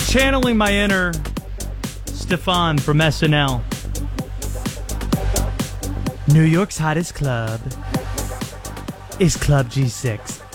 channeling my inner Stefan from SNL. New York's hottest club is Club G6.